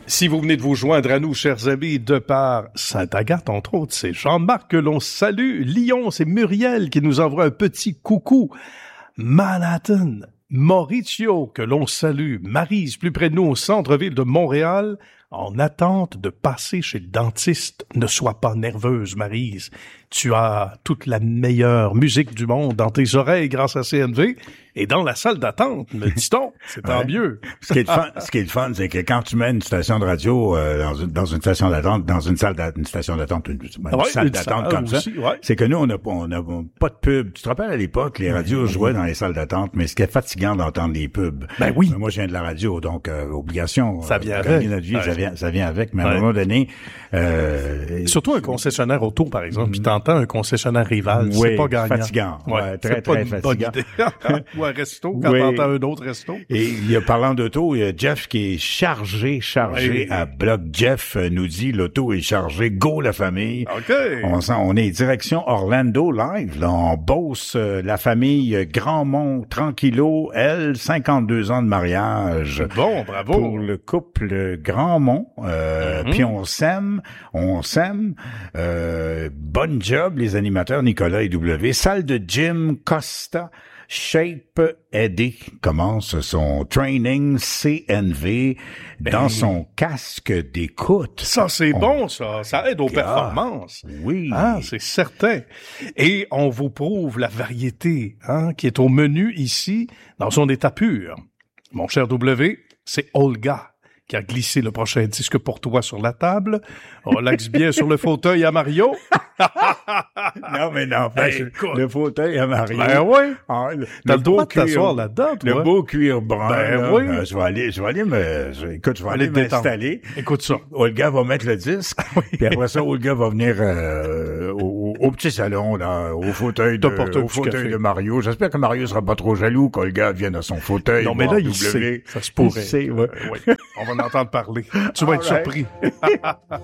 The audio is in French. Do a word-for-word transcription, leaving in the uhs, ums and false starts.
Si vous venez de vous joindre à nous, chers amis, de par Sainte-Agathe, entre autres, c'est Jean-Marc que l'on salue. Lyon, c'est Muriel qui nous envoie un petit coucou. Manhattan, Mauricio que l'on salue. Maryse, plus près de nous, au centre-ville de Montréal, en attente de passer chez le dentiste. Ne sois pas nerveuse, Maryse. Tu as toute la meilleure musique du monde dans tes oreilles grâce à C N V et dans la salle d'attente, me dit-on. C'est tant ouais. mieux. Ce qui est le fun, ce qui est le fun, c'est que quand tu mets une station de radio euh, dans, une, dans une station d'attente, dans une salle d'attente, une station d'attente, une, une ouais, salle une d'attente comme aussi, ça, ouais. c'est que nous, on n'a on a pas de pub. Tu te rappelles à l'époque, les radios mmh. jouaient dans les salles d'attente, mais ce qui est fatigant d'entendre les pubs. Ben oui. Moi, je viens de la radio, donc euh, obligation. Ça vient euh, avec. Notre vie, ouais. ça vient, ça vient avec. Mais à ouais. un moment donné, euh, surtout un concessionnaire auto, par exemple, puis mmh. t'entends un concessionnaire rival, oui, c'est pas gagnant. Fatigant. Ouais, ouais, très, c'est très pas fatigant. Ou un resto, quand oui. t'entends un autre resto. Et il y a, parlant d'auto, il y a Jeff qui est chargé, chargé oui. à bloc. Jeff nous dit, l'auto est chargée, go la famille. OK. On sent, on est direction Orlando live, là, on bosse euh, la famille Grandmont, tranquillo, elle, cinquante-deux ans de mariage. Bon, bravo. Pour le couple Grandmont, euh, mm-hmm. puis on s'aime, on s'aime, euh, bonne job les animateurs Nicolas et W. Salle de gym Costa, Shape Eddie commence son training C N V ben, dans son casque d'écoute. Ça, c'est on... bon, ça. Ça aide aux ah, performances. Oui. Ah, c'est certain. Et on vous prouve la variété, hein, qui est au menu ici, dans son état pur. Mon cher W, c'est Olga qui a glissé le prochain disque pour toi sur la table. Relaxe bien sur le fauteuil à Mario. Non, mais non, hey, le fauteuil à Mario. Ben oui. Ah, le, T'as le, le droit de t'asseoir là-dedans, toi. Le beau cuir brun. Ben là, oui. Euh, je vais aller, je vais aller me, je, écoute, je vais aller, aller m'installer. Écoute ça. Olga va mettre le disque. Oui. Puis après ça, Olga va venir, euh, au, au petit salon, là, au fauteuil de, au fauteuil de Mario. J'espère que Mario sera pas trop jaloux qu'Olga vienne à son fauteuil. Non, mais là, il sait. Ça se pourrait. Il sait, ouais. euh, oui. On va en entendre parler. Tu vas All être right. surpris.